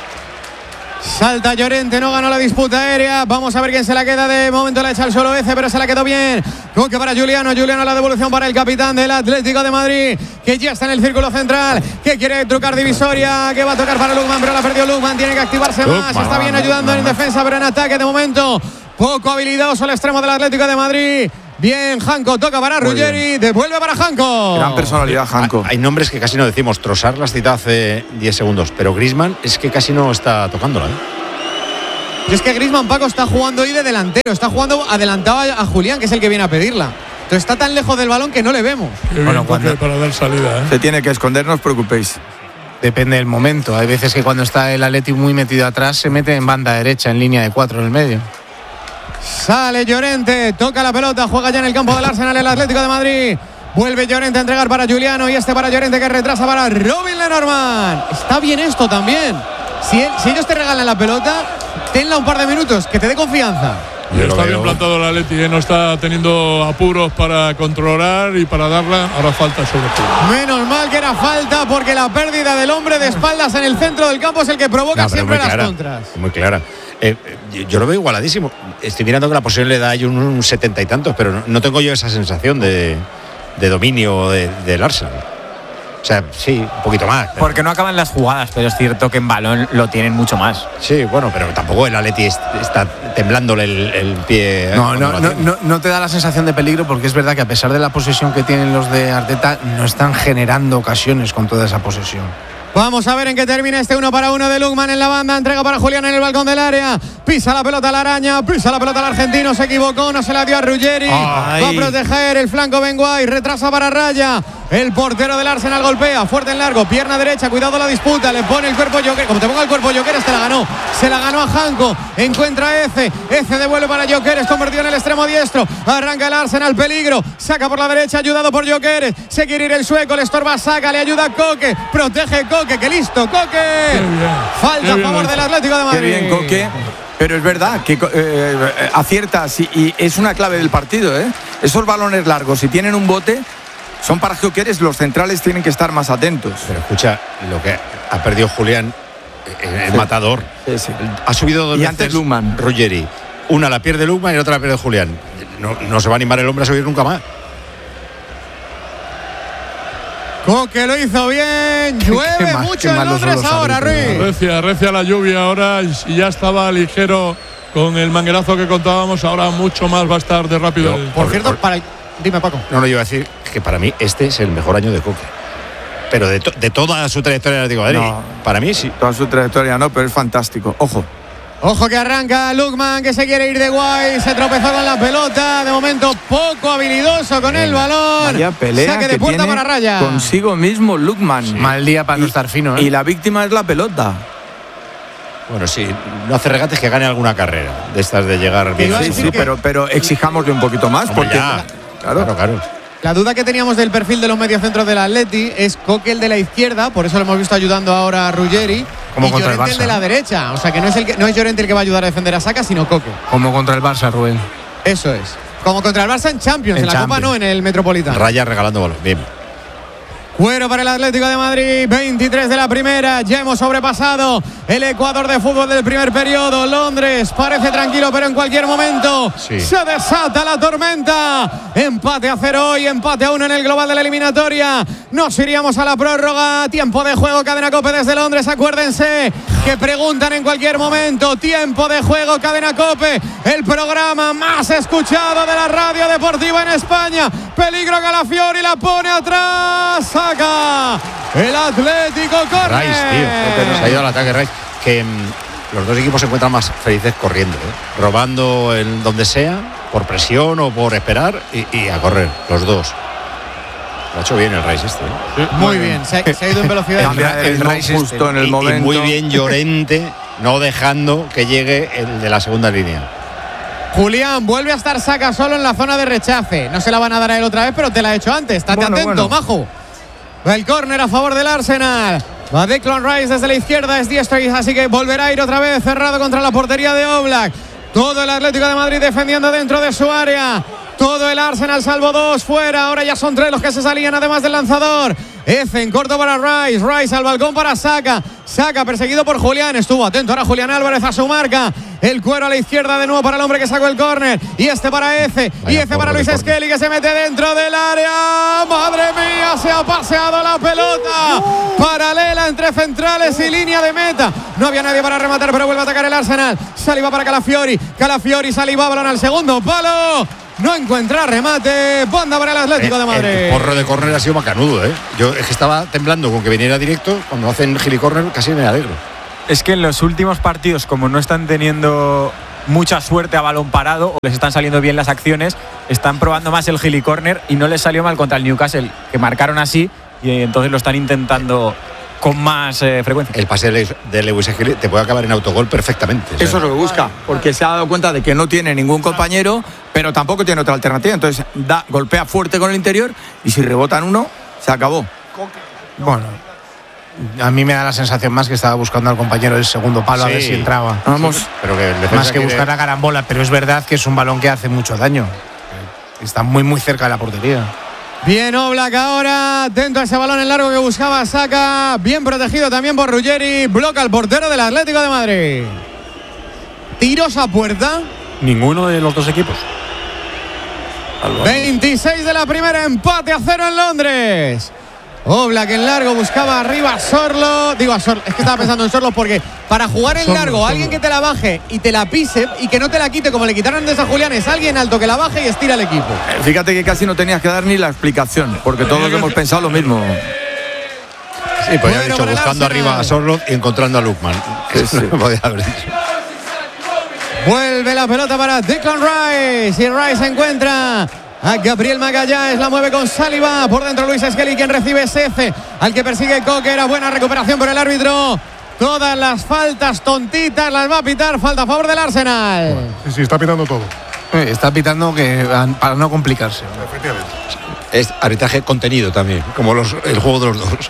Salta Llorente, no ganó la disputa aérea. Vamos a ver quién se la queda. De momento la echa al suelo Eze, pero se la quedó bien. Coque para Juliano. Juliano, la devolución para el capitán del Atlético de Madrid, que ya está en el círculo central, que quiere trucar divisoria, que va a tocar para Lukman, pero la perdió Lukman. Tiene que activarse Lukman, más. Está bien ayudando en defensa, pero en ataque de momento poco habilidoso el extremo del Atlético de Madrid. Bien, Janko toca para Ruggeri, devuelve para Janko. Gran personalidad, Janko. Hay nombres que casi no decimos. Trossard las citado hace diez segundos, pero Griezmann es que casi no está tocándola, ¿eh? Y es que Griezmann, Paco, está jugando hoy de delantero, está jugando adelantado a Julián, que es el que viene a pedirla. Entonces está tan lejos del balón que no le vemos. Qué bien, Bueno, Coque, cuando- para dar salida, ¿eh? Se tiene que esconder, no os preocupéis. Depende del momento. Hay veces que cuando está el Atleti muy metido atrás se mete en banda derecha, en línea de cuatro en el medio. Sale Llorente, toca la pelota, juega ya en el campo del Arsenal el Atlético de Madrid. Vuelve Llorente a entregar para Juliano y este para Llorente, que retrasa para Robin Lenormand. Está bien esto también. Si, él- si ellos te regalan la pelota, tenla un par de minutos, que te dé confianza. Y Yo lo está veo. bien plantado el Atleti, ¿eh? No está teniendo apuros para controlar y para darla. Ahora falta sobre todo. Menos mal que era falta, porque la pérdida del hombre de espaldas en el centro del campo es el que provoca No, pero siempre muy las clara, contras. muy clara. Eh, eh, yo lo veo igualadísimo. Estoy mirando que la posición le da ahí un, un setenta y tantos, pero no, no tengo yo esa sensación de, de dominio de- del Arsenal. O sea, sí, un poquito más. pero- Porque no acaban las jugadas, pero es cierto que en balón lo tienen mucho más. Sí, bueno, pero tampoco el Atleti est- está temblándole el, el pie. ¿eh? No, cuando no, lo no, tiene. no, no te da la sensación de peligro, porque es verdad que a pesar de la posesión que tienen los de Arteta, no están generando ocasiones con toda esa posesión. Vamos a ver en qué termina este uno para uno de Lukman en la banda. Entrega para Julián en el balcón del área. Pisa la pelota a la araña. Pisa la pelota al argentino. Se equivocó. No se la dio a Ruggeri. Ay. Va a proteger el flanco Benguay. Retrasa para Raya. El portero del Arsenal golpea. Fuerte en largo. Pierna derecha. Cuidado la disputa. Le pone el cuerpo Gyökeres. Como te ponga el cuerpo Gyökeres, te la ganó. Se la ganó a Janko. Encuentra a Eze. Eze devuelve para Gyökeres. Convertido en el extremo diestro. Arranca el Arsenal. Peligro. Saca por la derecha. Ayudado por Gyökeres. Se quiere ir el sueco. Le estorba. Saca. Le ayuda Coque. Protege Coque. Que listo. Coque. bien. Falta Qué a bien favor lo del hizo. Atlético de Qué Madrid. bien, Coque. Pero es verdad que eh, eh, aciertas y, y es una clave del partido, ¿eh? Esos balones largos, si tienen un bote, son para Gyökeres. Los centrales tienen que estar más atentos. Pero escucha, lo que ha perdido Julián, el, el Sí. matador. Sí, sí. Ha subido dos Y veces antes Lukman. Ruggeri. Una la pierde Lukman y la otra la pierde Julián. No, no se va a animar el hombre a subir nunca más. Coque lo hizo bien. Llueve mal- mucho qué en malos son Londres los ahora, árbitros, Ruiz. Recia, recia la lluvia ahora y ya estaba ligero con el manguerazo que contábamos. Ahora mucho más va a estar de rápido. Yo, el- Por cierto, para el... Dime, Paco. No, no, yo iba a decir que para mí este es el mejor año de Coque. Pero de, to- de toda su trayectoria en el Atlético de Madrid, No. para mí sí. Toda su trayectoria no, pero es fantástico. Ojo. Ojo que arranca Lukman, que se quiere ir de guay. Se tropezó con la pelota. De momento poco habilidoso con el balón. Vaya pelea Saque de que puerta tiene para Raya. consigo mismo Lukman. Mal día para no estar fino, ¿eh? Y la víctima es la pelota. Bueno, sí, no hace regates, que gane alguna carrera de estas de llegar bien. iba a Sí, decir sí, que- pero, pero exijámosle un poquito más. Hombre, Porque, ya. claro, Claro, claro. La duda que teníamos del perfil de los mediocentros del Atleti es Coque, el de la izquierda, por eso lo hemos visto ayudando ahora a Ruggeri, Como y contra el Llorente el Barça. de la derecha. O sea que no es el que, no es Llorente el que va a ayudar a defender a Saka, sino Coque. Como contra el Barça, Rubén. Eso es. Como contra el Barça en Champions, en, En la Copa Champions. no, en el Metropolitano. Raya regalando balón. Bien. Cuero para el Atlético de Madrid, veintitrés de la primera. Ya hemos sobrepasado el Ecuador de fútbol del primer periodo. Londres parece tranquilo, pero en cualquier momento Sí. se desata la tormenta. Empate a cero hoy, empate a uno en el global de la eliminatoria. Nos iríamos a la prórroga. Tiempo de juego, Cadena Cope desde Londres. Acuérdense que preguntan en cualquier momento. Tiempo de juego, Cadena Cope. El programa más escuchado de la radio deportiva en España. Peligro Calafiori, la pone atrás. Saca el Atlético, corre. Rice, tío. Se ha ido al ataque Rice. Que mm, los dos equipos se encuentran más felices corriendo, ¿eh? Robando en donde sea, por presión o por esperar y, y a correr, los dos. Lo ha hecho bien el Rice este. ¿eh? Muy bien, se ha, se ha ido en velocidad. el, el Rice justo este. en el y, momento. Y muy bien Llorente, no dejando que llegue el de la segunda línea. Julián, vuelve a estar Saka solo en la zona de rechace. No se la van a dar a él otra vez, pero te la he hecho antes. Estate bueno, atento, bueno. Majo. El córner a favor del Arsenal. Va Declan Rice desde la izquierda, es diestro, así que volverá a ir otra vez cerrado contra la portería de Oblak. Todo el Atlético de Madrid defendiendo dentro de su área. Todo el Arsenal salvo dos fuera. Ahora ya son tres los que se salían además del lanzador. F en corto para Rice. Rice al balcón para Saka. Saka perseguido por Julián. Estuvo atento ahora Julián Álvarez a su marca. El cuero a la izquierda de nuevo para el hombre que sacó el córner. Y este para F. Y F para Luis Skelly que se mete dentro del área. ¡Madre mía! Se ha paseado la pelota. Paralela entre centrales y línea de meta. No había nadie para rematar, pero vuelve a atacar el Arsenal. Saliba para Calafiori. Calafiori, Saliba, balón al segundo palo. No encuentra remate. Banda para el Atlético de Madrid. El porro de córner ha sido macanudo, ¿eh? Yo es que estaba temblando con que viniera directo. Cuando hacen gilicórner casi me alegro. Es que en los últimos partidos, como no están teniendo mucha suerte a balón parado o les están saliendo bien las acciones, están probando más el gilicórner y no les salió mal contra el Newcastle, que marcaron así y entonces lo están intentando con más eh, frecuencia. El pase de Lewis Skelly te puede acabar en autogol perfectamente. Eso ¿sabes? Es lo que busca, porque se ha dado cuenta de que no tiene ningún compañero, pero tampoco tiene otra alternativa. Entonces da, golpea fuerte con el interior y si rebotan uno, se acabó. Bueno, a mí me da la sensación más que estaba buscando al compañero del segundo palo, sí, a ver si entraba. Vamos, sí, pero que más que quiere... buscar la carambola, pero es verdad que es un balón que hace mucho daño. Está muy muy cerca de la portería. Bien Oblak ahora, atento a ese balón en largo que buscaba Saka, bien protegido también por Ruggeri, bloca al portero del Atlético de Madrid. Tiros a puerta. Ninguno de los dos equipos. veintiséis de la primera, empate a cero en Londres. Oblak en largo, buscaba arriba a Sorlo. Digo a Sorlo, es que estaba pensando en Sorlo porque para jugar en largo, Sorlo, alguien que te la baje y te la pise y que no te la quite como le quitaron de a Julián, es alguien alto que la baje y estira el equipo. Fíjate que casi no tenías que dar ni la explicación, porque todos hemos pensado lo mismo. Sí, podía haber dicho buscando arriba a Sorlo y encontrando a Lukman. Sí, sí. Podía haber dicho. Vuelve la pelota para Declan Rice y Rice se encuentra a Gabriel Magallanes, la mueve con Saliba. Por dentro Luis Skelly, quien recibe es F, al que persigue Coque. Era buena recuperación por el árbitro. Todas las faltas tontitas las va a pitar. Falta a favor del Arsenal. Sí, sí, está pitando todo. Está pitando que para no complicarse. Efectivamente. Es arbitraje contenido también, como los, el juego de los dos.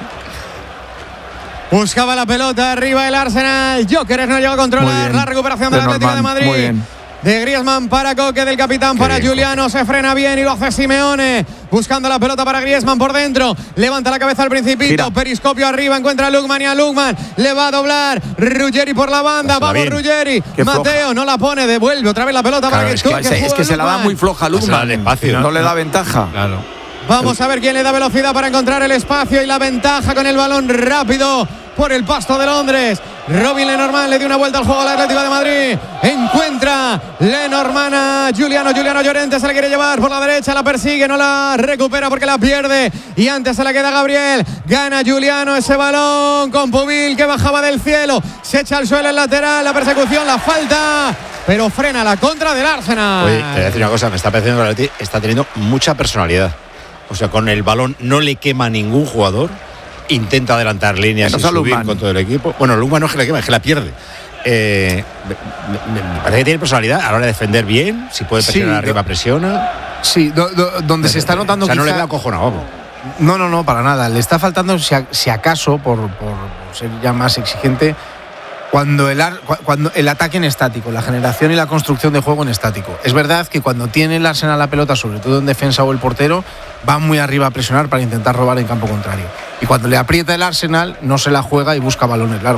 Buscaba la pelota arriba el Arsenal. Jokeres no llegó a controlar la recuperación del Atlético de Madrid. Muy bien. De Griezmann para Coque, del capitán para bien, Giuliano, Coque. Se frena bien y lo hace Simeone, buscando la pelota para Griezmann por dentro, levanta la cabeza al Principito, Gira. Periscopio arriba, encuentra a Lukman y a Lukman le va a doblar Ruggeri por la banda, Pásala vamos bien. Ruggeri, Qué Mateo floja. No la pone, devuelve otra vez la pelota claro, para que es que, es, es que se la da muy floja a Lukman, espacio, no, no le da ventaja. Claro. Vamos a ver quién le da velocidad para encontrar el espacio y la ventaja con el balón rápido por el pasto de Londres. Robin Lenormand le dio una vuelta al juego al Atlético de Madrid. Encuentra Lenormand a Giuliano. Giuliano Llorente se la quiere llevar por la derecha. La persigue, no la recupera porque la pierde. Y antes se la queda Gabriel. Gana Giuliano ese balón con Pubil que bajaba del cielo. Se echa al suelo el lateral. La persecución, la falta. Pero frena la contra del Arsenal. Oye, te voy a decir una cosa. Me está pareciendo que el Atlético está teniendo mucha personalidad. O sea, con el balón no le quema a ningún jugador. Intenta adelantar líneas y subir Lukman. Con todo el equipo. Bueno, Lukman no es que le quema, es que la pierde. Eh, me, me parece que tiene personalidad a la hora de defender bien. Si puede presionar sí, arriba, presiona. Sí, do, do, donde se está notando. O sea, quizá, no le da acojonado, vamos. No, no, no, para nada. Le está faltando, si, a, si acaso, por, por, por ser ya más exigente, cuando el, cuando el ataque en estático, la generación y la construcción de juego en estático. Es verdad que cuando tiene el Arsenal la pelota, sobre todo en defensa o el portero, va muy arriba a presionar para intentar robar en campo contrario. Y cuando le aprieta el Arsenal, no se la juega y busca balones largos.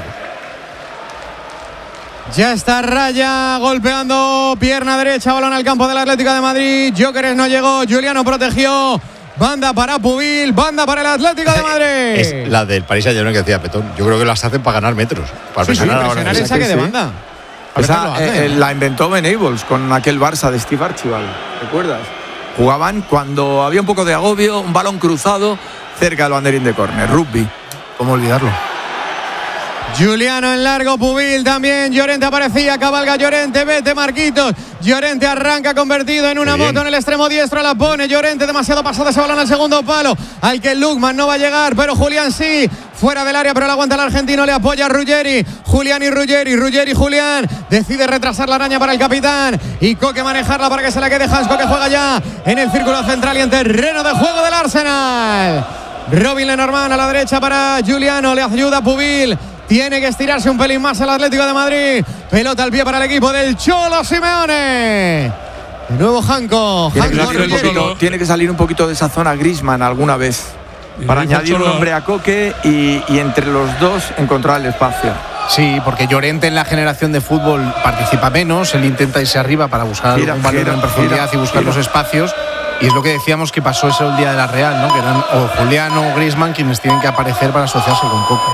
Ya está Raya golpeando pierna derecha, balón al campo del Atlético de Madrid. Jokeres no llegó, Giuliano protegió. Banda para Pubil, banda para el Atlético de Madrid. Es la del Paris Saint-Germain que decía Petón. Yo creo que las hacen para ganar metros. Para sí, presionar, sí, presionar el saque de banda. Esa, eh, la inventó Ben Ables con aquel Barça de Steve Archibald. ¿Recuerdas? Jugaban cuando había un poco de agobio, un balón cruzado cerca del banderín de córner. Rugby. ¿Cómo olvidarlo? Giuliano en largo, Pubil también, Llorente aparecía, cabalga Llorente, vete Marquitos, Llorente arranca convertido en una moto en el extremo diestro, la pone Llorente, demasiado pasado ese balón al segundo palo, al que Lukman no va a llegar, pero Julián sí, fuera del área, pero la aguanta el argentino, le apoya a Ruggeri, Julián y Ruggeri, Ruggeri y Julián, decide retrasar la araña para el capitán, y Koke manejarla para que se la quede Hans, Koke juega ya en el círculo central y en terreno de juego del Arsenal. Robin Lenormand a la derecha para Giuliano, le ayuda a Pubil. Tiene que estirarse un pelín más el Atlético de Madrid. Pelota al pie para el equipo del Cholo Simeone. De nuevo Janko. Tiene, Janko que, poquito, tiene que salir un poquito de esa zona Griezmann alguna vez. Para añadir un hombre a Koke y, y entre los dos encontrar el espacio. Sí, porque Llorente en la generación de fútbol participa menos. Él intenta irse arriba para buscar gira, un balón gira, en profundidad gira, y buscar gira. los espacios. Y es lo que decíamos que pasó ese el día de la Real, ¿no? Que eran o Juliano o Griezmann quienes tienen que aparecer para asociarse con Koke.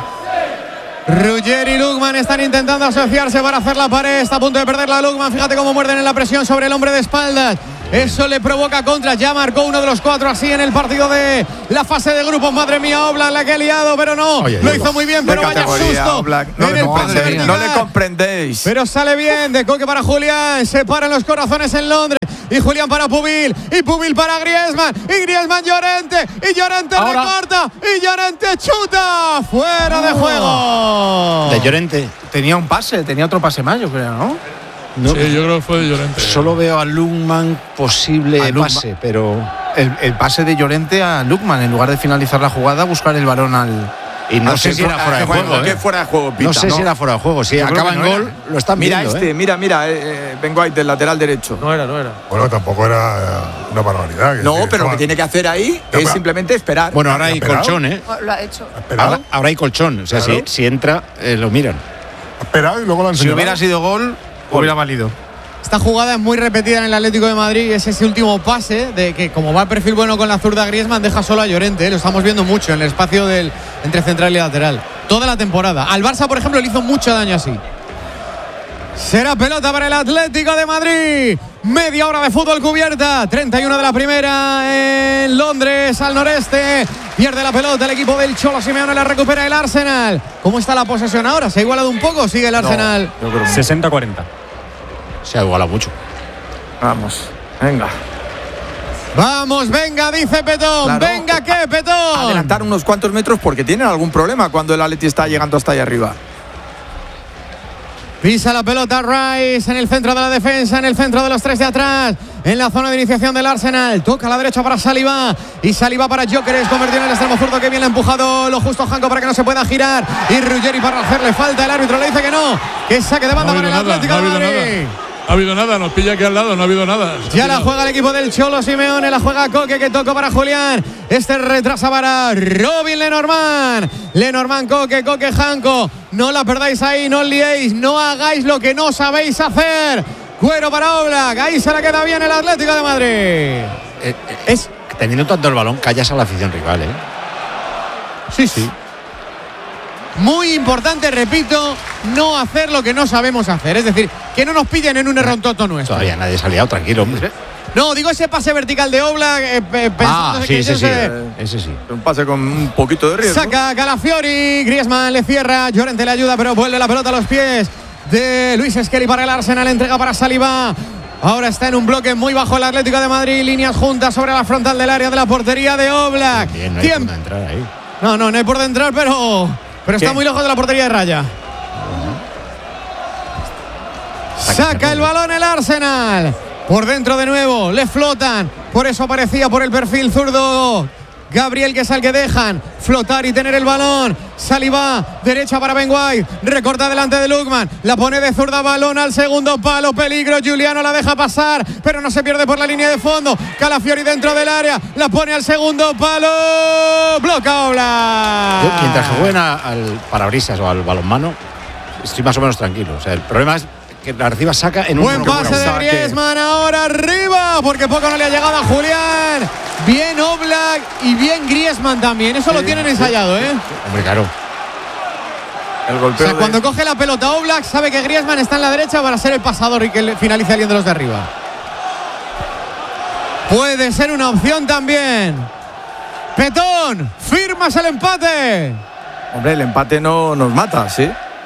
Ruggeri y Lukman están intentando asociarse para hacer la pared. Está a punto de perder la Lukman. Fíjate cómo muerden en la presión sobre el hombre de espaldas. Eso le provoca contra. Ya marcó uno de los cuatro así en el partido de la fase de grupos. Madre mía, Oblak la que ha liado, pero no. Oye, lo hizo muy bien, pero vaya susto. Oblak. No, le comprendéis, no le comprendéis. Pero sale bien de Koke para Julián. Se paran los corazones en Londres. Y Julián para Pubil. Y Pubil para Griezmann. Y Griezmann Llorente. Y Llorente Ahora. recorta. Y Llorente chuta. Fuera de juego. De Llorente. Tenía un pase, tenía otro pase más, yo creo, ¿no? No, sí, yo creo que fue de Llorente. Solo veo a Lukman posible a Lukman. pase, pero el, el pase de Llorente a Lukman en lugar de finalizar la jugada, buscar el balón al. Y no sé si era fuera de juego. ¿Qué fuera de juego, Pita? No sé si era fuera de juego. Si acaba en gol, lo están viendo. Mira este, mira, mira, eh, Ben White del lateral derecho. No era, no era. Bueno, tampoco era una barbaridad. No, pero lo que tiene que hacer ahí es simplemente esperar. Bueno, ahora hay colchón, ¿eh? Lo ha hecho. Ahora, ahora hay colchón. O sea, si, si entra, eh, lo miran. Ha esperado y luego lo han Si hubiera sido gol, hubiera valido. Esta jugada es muy repetida en el Atlético de Madrid. Es ese último pase de que, como va el perfil bueno con la zurda, Griezmann deja solo a Llorente. ¿eh? Lo estamos viendo mucho en el espacio del, entre central y lateral. Toda la temporada. Al Barça, por ejemplo, le hizo mucho daño así. Será pelota para el Atlético de Madrid. Media hora de fútbol cubierta. treinta y uno de la primera en Londres, al noreste. Pierde la pelota el equipo del Cholo Simeone. La recupera el Arsenal. ¿Cómo está la posesión ahora? ¿Se ha igualado un poco? Sigue el Arsenal. No, sesenta cuarenta. Se ha igualado mucho. Vamos, venga. Vamos, venga, dice Petón. Claro. Venga, ¿qué, Petón? Adelantar unos cuantos metros porque tienen algún problema cuando el Atleti está llegando hasta ahí arriba. Pisa la pelota Rice en el centro de la defensa, en el centro de los tres de atrás, en la zona de iniciación del Arsenal. Toca a la derecha para Saliba y Saliba para Gyökeres, convertido en el extremo zurdo. Que bien le ha empujado lo justo Janko para que no se pueda girar. Y Ruggeri para hacerle falta. El árbitro le dice que no, que saque de banda no para el nada, Atlético no de Madrid. No ha habido nada, nos pilla aquí al lado, no ha habido nada. Ya la juega el equipo del Cholo Simeone, la juega Koke, que tocó para Julián. Este retrasa para Robin Lenormand. Lenormand, Koke, Koke, Janko. No la perdáis ahí, no os liéis, no hagáis lo que no sabéis hacer. Cuero para Oblak, ahí se la queda bien el Atlético de Madrid. Eh, eh, es teniendo tanto el balón, callas a la afición rival, ¿eh? Sí, sí. Muy importante, repito, no hacer lo que no sabemos hacer. Es decir, que no nos pillen en un error tonto nuestro. Todavía nadie se ha liado, tranquilo, hombre. No, digo ese pase vertical de Oblak. Eh, ah, sí, ese sí, ese sí. Un pase con un poquito de riesgo. Saca Calafiori, Griezmann le cierra, Llorente le ayuda, pero vuelve la pelota a los pies de Luis Skelly para el Arsenal. Entrega para Saliba. Ahora está en un bloque muy bajo el Atlético de Madrid. Líneas juntas sobre la frontal del área de la portería de Oblak. Bien, no hay por entrar ahí. No, no, no hay por entrar, pero... Pero está ¿Qué? muy lejos de la portería de Raya. Uh-huh. Saca el balón el Arsenal. Por dentro de nuevo. Le flotan. Por eso aparecía por el perfil zurdo Gabriel, que es el que dejan flotar y tener el balón. Saliba, derecha para Ben White. Recorta delante de Lukman. La pone de zurda, balón al segundo palo. Peligro, Giuliano la deja pasar, pero no se pierde por la línea de fondo. Calafiori dentro del área. La pone al segundo palo. Bloca Oblak. Mientras que jueguen al parabrisas o al balonmano, estoy más o menos tranquilo. O sea, el problema es que la reciba saca en un... Buen pase de Griezmann ahora arriba, porque poco no le ha llegado a Julián. Bien Oblak y bien Griezmann también. Eso sí, lo tienen ensayado, ¿eh? Hombre, claro. El golpeo o sea, de... cuando coge la pelota Oblak, sabe que Griezmann está en la derecha para ser el pasador y que finalice saliendo los de arriba. Puede ser una opción también. Petón, firmas el empate. Hombre, el empate no nos mata, ¿sí?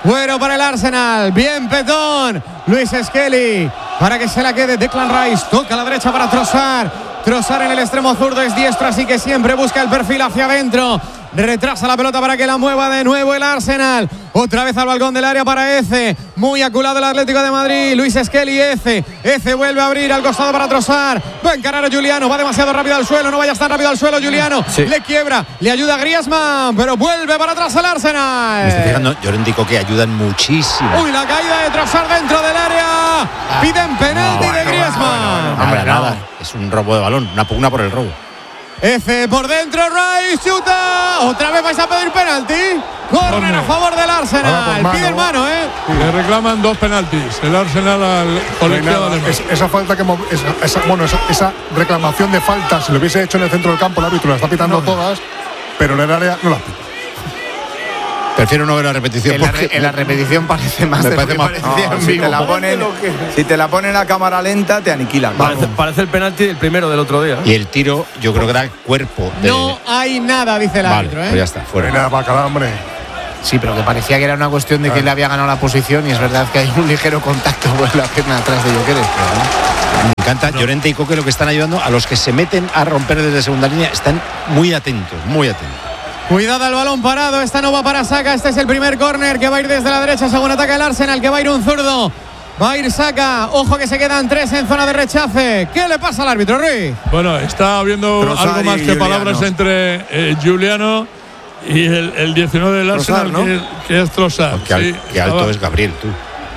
Fuera para el Arsenal. Bien Petón. Luis Skelly para que se la quede. Declan Rice toca a la derecha para Trossard. Trossard en el extremo zurdo es diestro, así que siempre busca el perfil hacia adentro. Retrasa la pelota para que la mueva de nuevo el Arsenal. Otra vez al balcón del área para Eze. Muy aculado el Atlético de Madrid. Luis Skelly, Eze. Eze vuelve a abrir al costado para Trossard. Va a encarar a Juliano. Va demasiado rápido al suelo. No vayas tan rápido al suelo, Juliano. Sí. Le quiebra. Le ayuda a Griezmann. Pero vuelve para atrás el Arsenal. Me estoy fijando, Llorente y Coque ayudan muchísimo. Uy, la caída de Trossard dentro del área. Piden penalti no, de Griezmann. No, no, no, Hombre, nada. Es un robo de balón. Una pugna por el robo. F por dentro, Rice, chuta. Otra vez vais a pedir penalti. Córner a favor del Arsenal. Pide el mano, ¿eh? Le reclaman dos penaltis. El Arsenal al colegiado alemán. Es, esa falta que esa, esa, bueno, esa, esa reclamación de falta, si lo hubiese hecho en el centro del campo, el árbitro la está pitando no. todas, pero en el área no la pita. Prefiero no ver la repetición. En la, re, en la repetición parece más. Me parece más. No, si, te la ponen, si te la ponen a cámara lenta, te aniquilan. Parece, parece el penalti del primero del otro día. Y el tiro, yo creo que era el cuerpo. De... No hay nada, dice el vale, árbitro. ¿eh? Pues ya está, fuera. Nada, bacalao, hombre. Sí, pero que parecía que era una cuestión de que él le había ganado la posición, y es verdad que hay un ligero contacto por la pierna atrás de Gyökeres. Me encanta no. Llorente y Coque lo que están ayudando a los que se meten a romper desde segunda línea. Están muy atentos, muy atentos. Cuidado al balón parado, esta no va para Saka, este es el primer córner que va a ir desde la derecha según ataca el Arsenal, que va a ir un zurdo, va a ir Saka, ojo que se quedan tres en zona de rechace. ¿Qué le pasa al árbitro, Ruiz? Bueno, está habiendo Trossard algo más que Juliano. Palabras entre eh, Juliano y el, el diecinueve del Arsenal, Trossard, ¿no? que, que es Trossard. Qué, al, sí, qué alto es Gabriel, tú.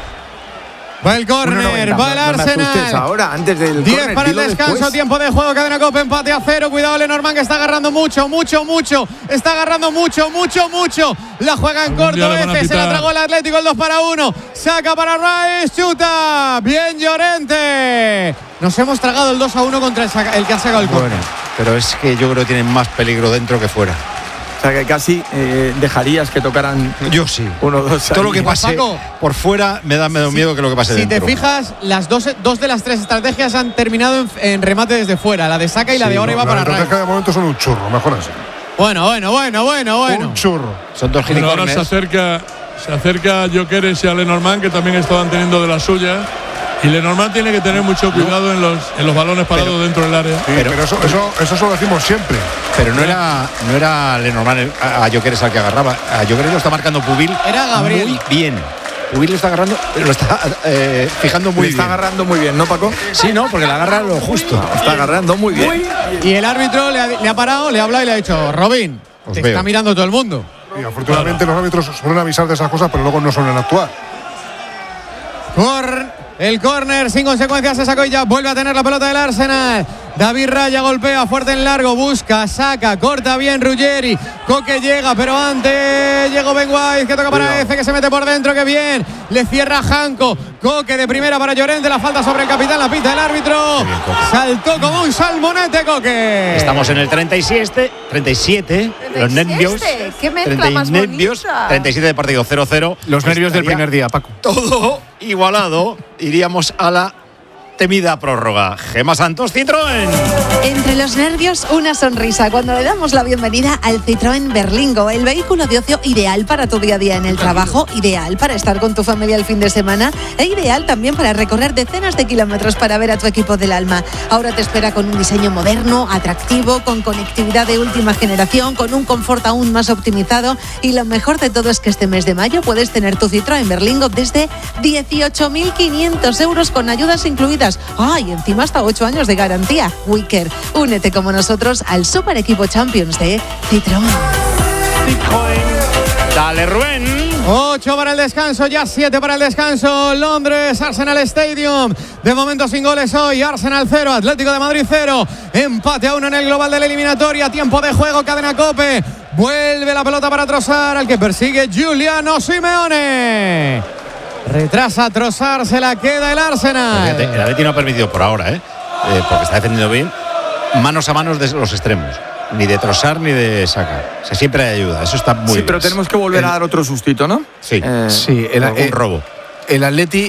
Va el córner, va el Arsenal. No ahora, antes del diez para el descanso, después. Tiempo de juego, cadena Cope, empate a cero. Cuidado Lenormand que está agarrando mucho, mucho, mucho. Está agarrando mucho, mucho, mucho. La juega en corto, F, se la tragó el Atlético, el dos para uno. Saca para Rice, chuta. Bien Llorente. Nos hemos tragado el dos a uno contra el, saca, el que ha sacado el córner. Bueno, pero es que yo creo que tienen más peligro dentro que fuera. O sea que casi eh, dejarías que tocaran. Yo sí. Uno, dos. Todo lo que pase Paco, por fuera me da, me da miedo sí, que lo que pase si dentro. Si te fijas, las dos, dos de las tres estrategias han terminado en, en remate desde fuera. La de Saka y sí, la de ahora iba para Rice. Cada momento son un churro, mejor así. Bueno, bueno, bueno, bueno, bueno. Un churro. Son dos bueno, ahora se acerca, se acerca a Gyökeres y a Lenormand, que también estaban teniendo de la suya. Y Lenormand tiene que tener mucho cuidado en los, en los balones parados pero, dentro del área. Sí, pero, pero eso, eso, eso lo decimos siempre. Pero no era, no era Lenormand a, a Gyökeres al que agarraba. A Gyökeres lo está marcando Pubil. Era Gabriel. Muy bien. Pubil lo está agarrando, lo está eh, fijando muy le bien. Está agarrando muy bien, ¿no, Paco? Sí, no, porque la agarra lo justo. No, está agarrando muy bien. Muy y el árbitro le ha, le ha parado, le ha hablado y le ha dicho: Robin, Os te veo. Está mirando todo el mundo. Y afortunadamente claro. Los árbitros suelen avisar de esas cosas, pero luego no suelen actuar. Por el córner sin consecuencias se sacó y ya vuelve a tener la pelota del Arsenal. David Raya golpea fuerte en largo, busca, saca, corta bien Ruggeri. Coque llega, pero antes llegó Ben White que toca para Eze, que se mete por dentro, que bien. Le cierra Janko. Coque de primera para Llorente, la falta sobre el capitán, la pita el árbitro. Bien, saltó como un salmonete Coque. Estamos en el treinta y siete, treinta y siete. Los nervios. Qué mezcla más nervios, treinta y siete de partido, cero cero. Los nervios del primer día, Paco. Todo igualado. Iríamos a la temida prórroga. Gemma Santos, Citroën. Entre los nervios, una sonrisa cuando le damos la bienvenida al Citroën Berlingo, el vehículo de ocio ideal para tu día a día en el trabajo, ideal para estar con tu familia el fin de semana e ideal también para recorrer decenas de kilómetros para ver a tu equipo del alma. Ahora te espera con un diseño moderno, atractivo, con conectividad de última generación, con un confort aún más optimizado, y lo mejor de todo es que este mes de mayo puedes tener tu Citroën Berlingo desde dieciocho mil quinientos euros con ayudas incluidas. Ah, y encima hasta ocho años de garantía. Wicker, únete como nosotros al Super Equipo Champions de Citroën. Citroën. Dale, Rubén. ocho para el descanso, ya siete para el descanso. Londres, Arsenal Stadium. De momento sin goles hoy. Arsenal cero, Atlético de Madrid cero. Empate a uno en el global de la eliminatoria. Tiempo de juego, cadena Cope. Vuelve la pelota para Trossard, al que persigue Giuliano Simeone. Retrasa Trossard, se la queda el Arsenal. Fíjate, el Atleti no ha permitido por ahora, ¿eh? Eh, porque está defendiendo bien, manos a manos de los extremos. Ni de Trossard ni de Saka. O sea, siempre hay ayuda. Eso está muy sí, bien. Pero tenemos que volver el, a dar otro sustito, ¿no? Sí. Eh, sí, el, algún el, robo. El Atleti,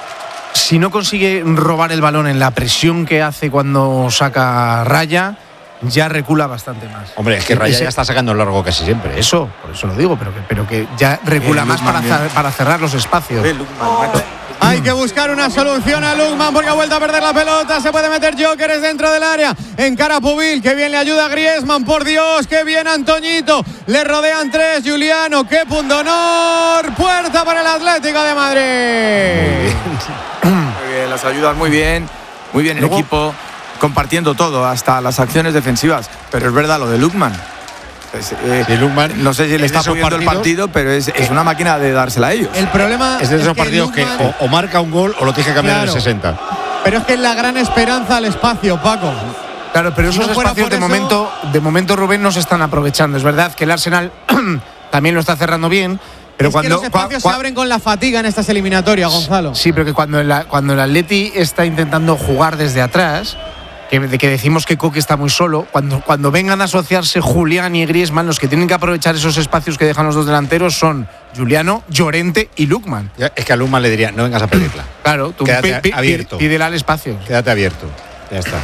si no consigue robar el balón en la presión que hace cuando saca Raya, ya recula bastante más. Hombre, es que Raya ya está sacando el largo casi siempre. ¿eh? Eso, por eso lo digo, pero que, pero que ya recula Bien, más para, Lukman, cer- para cerrar los espacios. Ve, Lukman, macho. Hay que buscar una solución a Lukman porque ha vuelto a perder la pelota. Se puede meter Jokeres dentro del área. Encara Pubil, que bien le ayuda a Griezmann. Por Dios, que bien Antoñito. Le rodean tres. Juliano, qué pundonor. Puerta para el Atlético de Madrid. Muy bien, las ayudas muy bien. Muy bien el Luego- equipo compartiendo todo, hasta las acciones defensivas. Pero es verdad lo de Lukman. Es, eh, Sí, Lukman no sé si es le de está esos poniendo el partidos- partido, pero es, es una máquina de dársela a ellos. El problema Es de esos partidos que Lukman- o, o marca un gol o lo tiene que cambiar Claro. en el sesenta. Pero es que es la gran esperanza al espacio, Paco. Claro, pero Si esos no fuera espacios por de eso- momento, de momento Rubén no se están aprovechando. Es verdad que el Arsenal también lo está cerrando bien, pero es cuando que los espacios cua- se abren con la fatiga en estas eliminatorias, Gonzalo. Sí, pero que cuando el, cuando el Atleti está intentando jugar desde atrás, que, de que decimos que Coque está muy solo, cuando, cuando vengan a asociarse Julián y Griezmann, los que tienen que aprovechar esos espacios que dejan los dos delanteros son Juliano, Llorente y Lukman. Ya, es que a Lukman le diría, no vengas a pedirla. Claro, tú Quédate pi- pi- abierto. pídele al espacio. Quédate abierto. Ya está.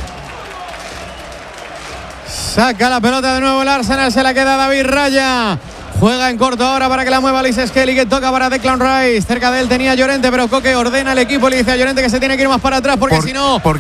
Saca la pelota de nuevo el Arsenal, se la queda David Raya. Juega en corto ahora para que la mueva Alex Skelly, que toca para Declan Rice. Cerca de él tenía Llorente, pero Coque ordena al equipo, le dice a Llorente que se tiene que ir más para atrás porque Por- si no porque